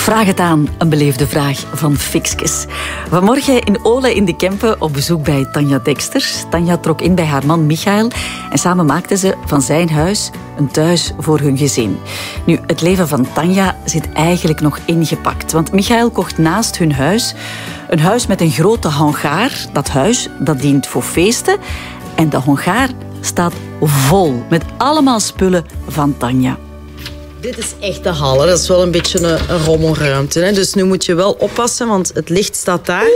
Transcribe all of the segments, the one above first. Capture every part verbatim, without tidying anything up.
Vraag het aan, een beleefde vraag van Fikskes. Vanmorgen in Ole in de Kempen op bezoek bij Tanja Deksters. Tanja trok in bij haar man Michael en samen maakten ze van zijn huis een thuis voor hun gezin. Nu, het leven van Tanja zit eigenlijk nog ingepakt, want Michael kocht naast hun huis een huis met een grote hangaar. Dat huis, dat dient voor feesten en de hangaar staat vol met allemaal spullen van Tanja. Dit is echt de hal. Dat is wel een beetje een, een rommelruimte. Hè. Dus nu moet je wel oppassen, want het licht staat daar.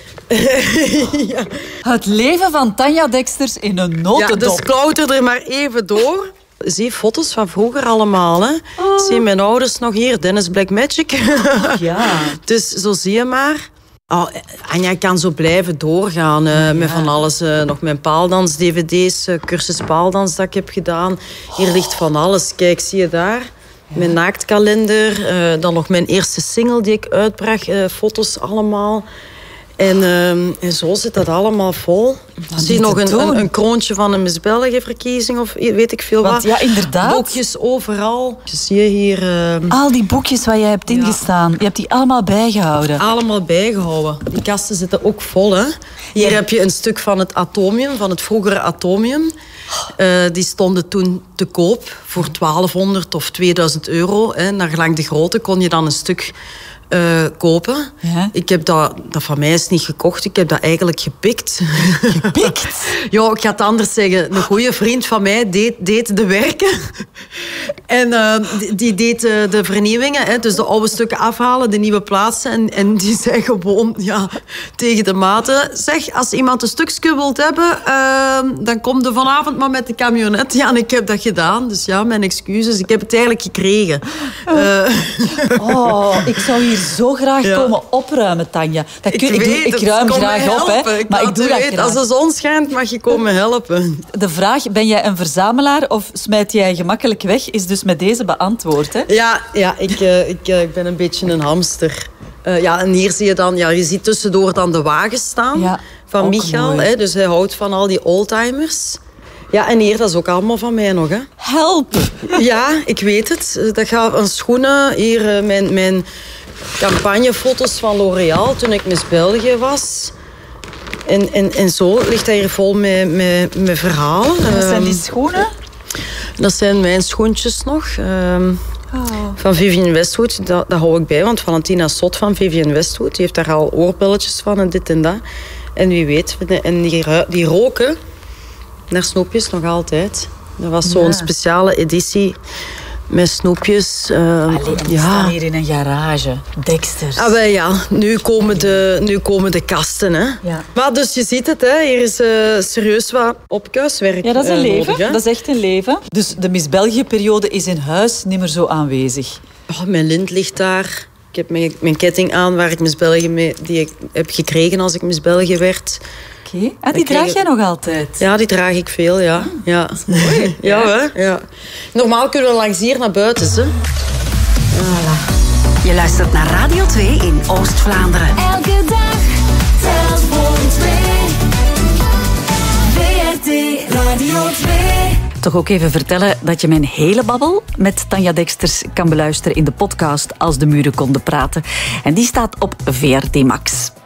Ja. Het leven van Tanja Deksters in een notendop. Ja, dus klauter er maar even door. Zie foto's van vroeger allemaal. Hè. Oh. Zie mijn ouders nog hier. Dennis Black Magic. Oh, ja. Dus zo zie je maar. Oh, Anja kan zo blijven doorgaan uh, ja. met van alles. Uh, nog mijn paaldans-D V D's, uh, cursus paaldans dat ik heb gedaan. Hier ligt van alles. Kijk, zie je daar? Ja. Mijn naaktkalender. Uh, dan nog mijn eerste single die ik uitbracht. Uh, foto's allemaal. En, uh, en zo zit dat allemaal vol. Dat zie je nog een, een, een kroontje van een Miss België-verkiezing of weet ik veel Want, wat. Ja, inderdaad. Boekjes overal. Je zie je hier... Uh... Al die boekjes waar jij hebt ingestaan, ja. Je hebt die allemaal bijgehouden. Allemaal bijgehouden. Die kasten zitten ook vol, hè. Hier ja. heb je een stuk van het atomium, van het vroegere atomium. Uh, die stonden toen te koop voor twaalfhonderd of tweeduizend euro. Hè. Naar gelang de grootte kon je dan een stuk... Uh, kopen. Ja. Ik heb dat, dat van mij is niet gekocht. Ik heb dat eigenlijk gepikt. Gepikt? Ja, ik ga het anders zeggen. Een goede vriend van mij deed, deed de werken. En uh, die, die deed uh, de vernieuwingen. Hè, dus de oude stukken afhalen, de nieuwe plaatsen. En, en die zei gewoon ja, tegen de maten... Zeg, als iemand een stukje wilt hebben... Uh, dan kom je vanavond maar met de camionet. Ja, en ik heb dat gedaan. Dus ja, mijn excuses. Ik heb het eigenlijk gekregen. Uh, oh, ik zou hier zo graag ja. komen opruimen, Tanja. Dat kun, ik, ik, weet, ik ruim graag helpen. op, hè. Ik maar ik doe dat weet, graag. Als de zon schijnt, mag je komen helpen. De vraag, ben jij een verzamelaar of smijt jij gemakkelijk weg, is dus met deze beantwoord, hè? Ja, ja ik, uh, ik, uh, ik ben een beetje een hamster. Uh, ja, en hier zie je dan, ja, je ziet tussendoor dan de wagens staan ja, van Michael. Hè, dus hij houdt van al die oldtimers. Ja, en hier, dat is ook allemaal van mij nog, hè. Help! Ja, ik weet het. Dat gaat aan schoenen. Hier, uh, mijn... mijn campagnefoto's van L'Oréal toen ik Miss België was. En, en, en zo ligt hij hier vol met, met, met verhalen. En wat zijn die schoenen? Dat zijn mijn schoentjes nog. Um, oh. Van Vivienne Westwood. Dat, dat hou ik bij, want Valentina Sot van Vivienne Westwood die heeft daar al oorbelletjes van en dit en dat. En wie weet. En die, die roken naar snoepjes nog altijd. Dat was zo'n ja. speciale editie... Met snoepjes. Uh, Allee, die ja. staan hier in een garage. Deksters. Ah, wel, ja, nu komen de, nu komen de kasten. Hè. Ja. Maar dus je ziet het, hè. Hier is uh, serieus wat opkuiswerk. Ja, dat is een uh, leven. Nodig, dat is echt een leven. Dus de Miss België-periode is in huis niet meer zo aanwezig. Oh, mijn lint ligt daar. Ik heb mijn, mijn ketting aan waar ik Miss België mee, die ik heb gekregen als ik Miss België werd. Oké. Okay. Ah, die draag kreeg... jij nog altijd? Ja, die draag ik veel, ja. Ah, ja. Dat is mooi. ja, ja. Hè? Ja. Normaal kunnen we langs hier naar buiten, hè. Voilà. Je luistert naar Radio twee in Oost-Vlaanderen. Elke dag telt voor twee. V R T Radio twee. Toch ook even vertellen dat je mijn hele babbel met Tanja Deksters kan beluisteren in de podcast Als de muren konden praten. En die staat op V R T Max.